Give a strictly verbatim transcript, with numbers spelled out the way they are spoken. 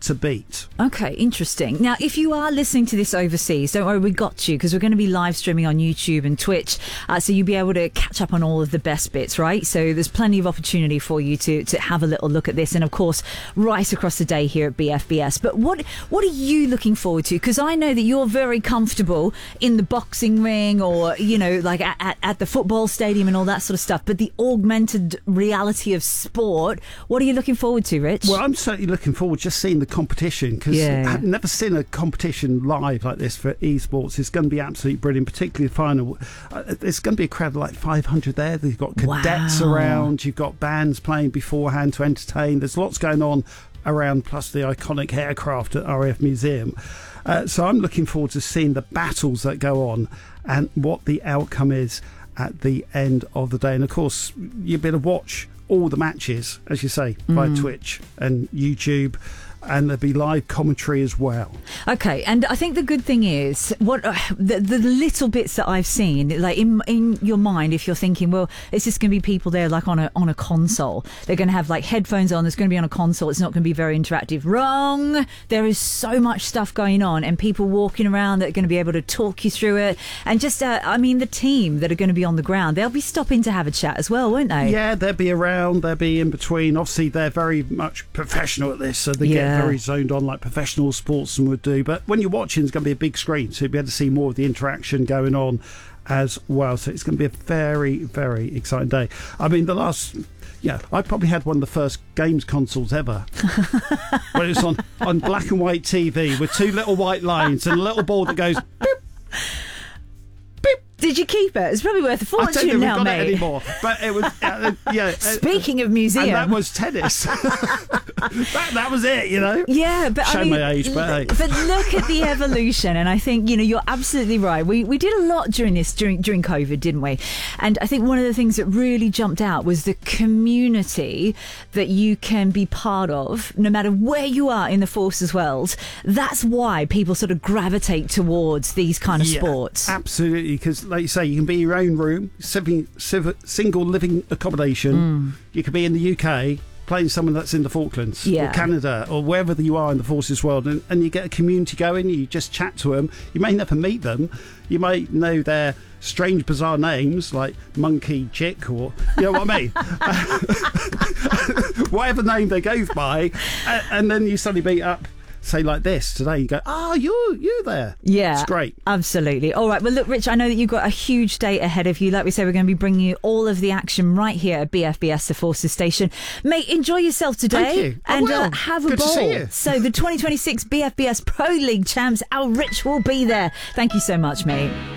to beat. Okay, interesting. Now, if you are listening to this overseas, don't worry, we got you, because we're going to be live streaming on YouTube and Twitch, uh, so you'll be able to catch up on all of the best bits, right? So there's plenty of opportunity for you to to have a little look at this, and of course, right across the day here at B F B S. But what what are you looking forward to? Because I know that you're very comfortable in the boxing ring, or you know, like at, at, at the football stadium and all that sort of stuff. But the augmented reality of sport, what are you looking forward to, Rich? Well, I'm certainly looking forward to just seeing the competition, because Yeah. I've never seen a competition live like this for esports. It's going to be absolutely brilliant, particularly the final. Uh, there's going to be a crowd of like five hundred there. You've got cadets Wow. around, you've got bands playing beforehand to entertain. There's lots going on around, plus the iconic aircraft at R A F Museum. Uh, so I'm looking forward to seeing the battles that go on and what the outcome is at the end of the day. And of course, you'll be able to watch all the matches, as you say, via Mm. Twitch and YouTube, and there'll be live commentary as well. Okay, and I think the good thing is what uh, the, the little bits that I've seen, like in in your mind, if you're thinking, well, it's just going to be people there like on a on a console. They're going to have like headphones on. It's going to be on a console. It's not going to be very interactive. Wrong. There is so much stuff going on, and people walking around that are going to be able to talk you through it. And just, uh, I mean, the team that are going to be on the ground, they'll be stopping to have a chat as well, won't they? Yeah, they'll be around. They'll be in between. Obviously, they're very much professional at this, so they Yeah. get very zoned on like professional sportsmen would do. But when you're watching, it's going to be a big screen, so you'll be able to see more of the interaction going on as well. So it's going to be a very, very exciting day. I mean, the last... Yeah, I probably had one of the first games consoles ever. When it was on, on black and white T V with two little white lines and a little ball that goes... Beep. Did you keep it? It's probably worth a I don't fortune think now, we've got mate. it anymore. But it was, uh, yeah. Speaking of and museum, that was tennis. that, that was it, you know. yeah, but Show I mean, my age, but hey. but look at the evolution, and I think you know you're absolutely right. We we did a lot during this during during COVID, didn't we? And I think one of the things that really jumped out was the community that you can be part of, no matter where you are in the forces world. That's why people sort of gravitate towards these kind of Yeah, sports. Absolutely, because like you say, you can be in your own room, single, single living accommodation. Mm. You could be in the U K playing someone that's in the Falklands Yeah. or Canada or wherever you are in the forces world, and, and you get a community going. You just chat to them. You may never meet them. You may know their strange, bizarre names like Monkey Chick, or you know what I mean. Whatever name they go by, and, and then you suddenly meet up. Say like this today, you go, oh, you you there. Yeah, it's great. Absolutely. All right. Well, look, Rich, I know that you've got a huge day ahead of you. Like we said, we're going to be bringing you all of the action right here at B F B S, the Forces Station. Mate, enjoy yourself today. Thank you. I And uh, will. have a Good to ball. see you. So the twenty twenty-six B F B S Pro League champs, our Rich will be there. Thank you so much, mate.